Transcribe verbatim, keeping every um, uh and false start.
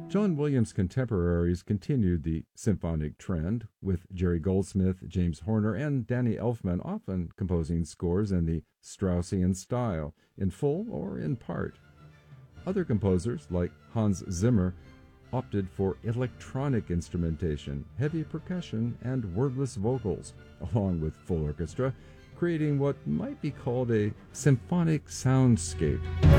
John Williams' contemporaries continued the symphonic trend, with Jerry Goldsmith, James Horner, and Danny Elfman often composing scores in the Straussian style, in full or in part. Other composers, like Hans Zimmer, opted for electronic instrumentation, heavy percussion, and wordless vocals, along with full orchestra, creating what might be called a symphonic soundscape.